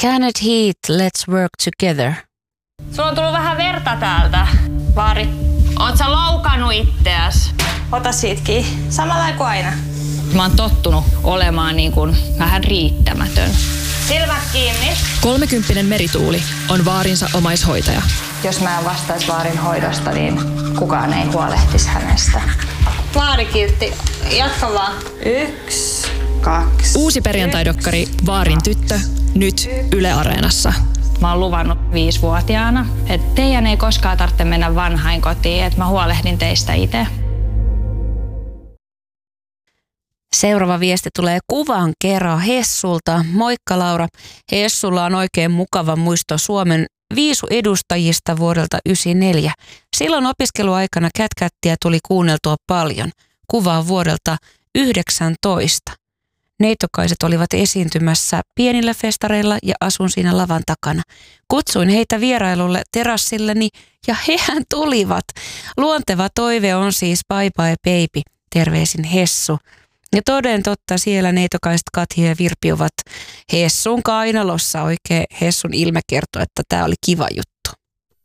Cannot heat, let's work together. Sulla on tullut vähän verta täältä, Vaari. Oot sä loukannut itteäs? Ota siitä kiinni. Samalla kuin aina. Mä oon tottunut olemaan niin kuin vähän riittämätön. Silmät kiinni. 30 Merituuli on Vaarinsa omaishoitaja. Jos mä en vastaisi Vaarin hoidosta, niin kukaan ei huolehtisi hänestä. Vaari kiltti. Jatka vaan. 1, 2. Uusi perjantaidokkari Vaarin tyttö, nyt Yle Areenassa. Mä oon luvannut 5-vuotiaana, että teidän ei koskaan tarvitse mennä vanhainkotiin, että mä huolehdin teistä itse. Seuraava viesti tulee kuvan kerran Hessulta. Moikka Laura. Hessulla on oikein mukava muisto Suomen viisuedustajista vuodelta 1994. Silloin opiskeluaikana Cat-Catia tuli kuunneltua paljon. Kuva on vuodelta 19. Neitokaiset olivat esiintymässä pienillä festareilla ja asun siinä lavan takana. Kutsuin heitä vierailulle terassilleni ja hehän tulivat. Luonteva toive on siis bye bye baby. Terveisin Hessu. Ja toden totta siellä neitokaiset Katja ja Virpi ovat Hessun kainalossa. Oikein Hessun ilme kertoo, että tämä oli kiva juttu.